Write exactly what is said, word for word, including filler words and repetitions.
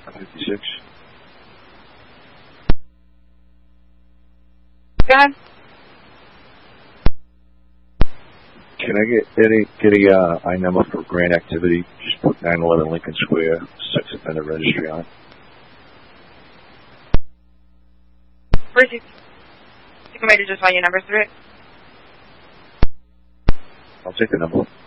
fifty-six. Go ahead. Can I get any get a uh, I number for grant activity? Just put nine eleven Lincoln Square, sex offender registry on it. First, you can wait to just run your numbers through it. I'll take the number.